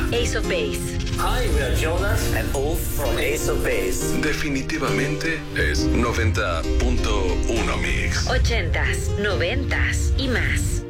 Ace of Base. Hi, we are Jonas and Ulf from Ace of Base. Definitivamente es 90.1 Mix. 80s, 90s y más.